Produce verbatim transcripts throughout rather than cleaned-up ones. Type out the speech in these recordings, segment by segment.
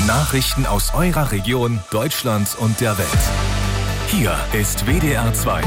Nachrichten aus eurer Region, Deutschland und der Welt. Hier ist W D R zwei.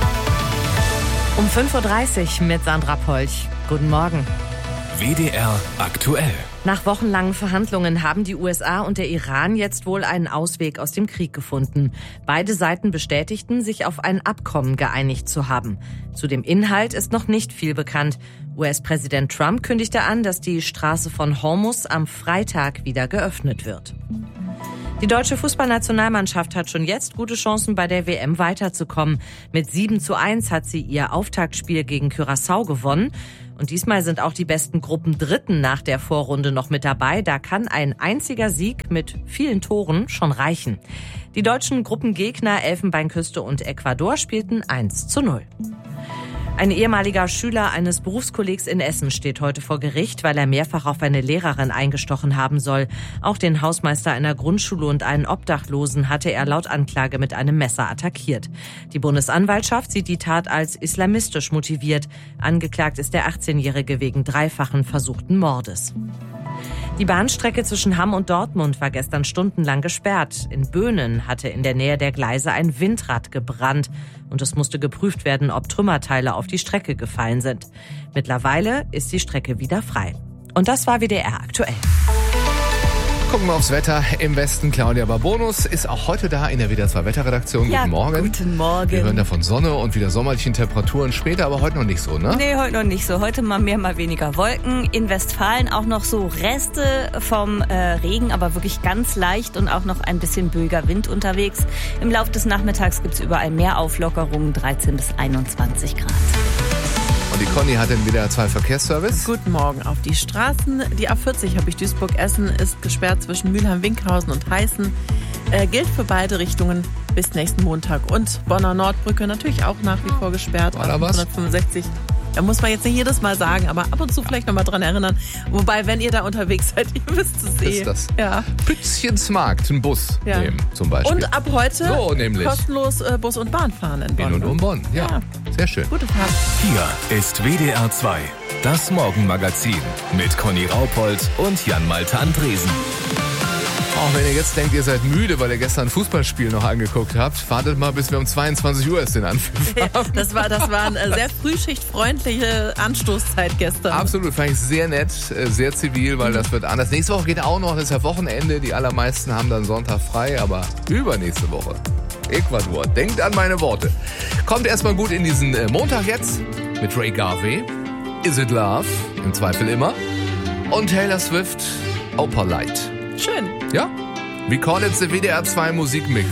Um fünf Uhr dreißig mit Sandra Polch. Guten Morgen. W D R aktuell. Nach wochenlangen Verhandlungen haben die U S A und der Iran jetzt wohl einen Ausweg aus dem Krieg gefunden. Beide Seiten bestätigten, sich auf ein Abkommen geeinigt zu haben. Zu dem Inhalt ist noch nicht viel bekannt. U S-Präsident Trump kündigte an, dass die Straße von Hormuz am Freitag wieder geöffnet wird. Die deutsche Fußballnationalmannschaft hat schon jetzt gute Chancen, bei der W M weiterzukommen. Mit sieben zu eins hat sie ihr Auftaktspiel gegen Curaçao gewonnen. Und diesmal sind auch die besten Gruppendritten nach der Vorrunde noch mit dabei. Da kann ein einziger Sieg mit vielen Toren schon reichen. Die deutschen Gruppengegner Elfenbeinküste und Ecuador spielten eins zu null. Ein ehemaliger Schüler eines Berufskollegs in Essen steht heute vor Gericht, weil er mehrfach auf eine Lehrerin eingestochen haben soll. Auch den Hausmeister einer Grundschule und einen Obdachlosen hatte er laut Anklage mit einem Messer attackiert. Die Bundesanwaltschaft sieht die Tat als islamistisch motiviert. Angeklagt ist der achtzehnjährige wegen dreifachen versuchten Mordes. Die Bahnstrecke zwischen Hamm und Dortmund war gestern stundenlang gesperrt. In Böhnen hatte in der Nähe der Gleise ein Windrad gebrannt und es musste geprüft werden, ob Trümmerteile auf die Strecke gefallen sind. Mittlerweile ist die Strecke wieder frei. Und das war W D R aktuell. Gucken wir aufs Wetter im Westen. Claudia Barbonus ist auch heute da in der W D R zwei Wetterredaktion. Ja, guten Morgen. Guten Morgen. Wir hören da von Sonne und wieder sommerlichen Temperaturen. Später aber heute noch nicht so, ne? Nee, heute noch nicht so. Heute mal mehr, mal weniger Wolken. In Westfalen auch noch so Reste vom äh, Regen, aber wirklich ganz leicht und auch noch ein bisschen böiger Wind unterwegs. Im Laufe des Nachmittags gibt es überall mehr Auflockerungen, dreizehn bis einundzwanzig Grad. Und die Conny hat den W D R zwei Verkehrsservice. Guten Morgen. Auf die Straßen. Die A vierzig habe ich Duisburg-Essen ist gesperrt zwischen Mülheim-Winkhausen und Heißen. Äh, gilt für beide Richtungen bis nächsten Montag. Und Bonner Nordbrücke natürlich auch nach wie vor gesperrt. War da was? hundertfünfundsechzig. Da muss man jetzt nicht jedes Mal sagen, aber ab und zu vielleicht noch mal dran erinnern. Wobei, wenn ihr da unterwegs seid, ihr wisst es eh. Ist das Ja. Pützchensmarkt, ein Bus Ja. nehmen zum Beispiel. Und ab heute So, nämlich. kostenlos äh, Bus und Bahn fahren in Bonn. in und um Bonn. Ja, Ja. sehr schön. Gute Fahrt. Hier ist W D R zwei. Das Morgenmagazin mit Conny Raupold und Jan-Malte Andresen. Auch wenn ihr jetzt denkt, ihr seid müde, weil ihr gestern ein Fußballspiel noch angeguckt habt, wartet mal, bis wir um zweiundzwanzig Uhr erst den Anpfiff Ja, haben. das war, das war eine sehr frühschichtfreundliche Anstoßzeit gestern. Absolut, fand ich sehr nett, sehr zivil, weil das wird anders. Nächste Woche geht auch noch, das ist ja Wochenende. Die allermeisten haben dann Sonntag frei, aber übernächste Woche Ecuador. Denkt an meine Worte. Kommt erstmal gut in diesen Montag jetzt mit Ray Garvey. Is It Love? Im Zweifel immer. Und Taylor Swift, Opalite. Schön. Ja? We call it the W D R zwei Musikmix.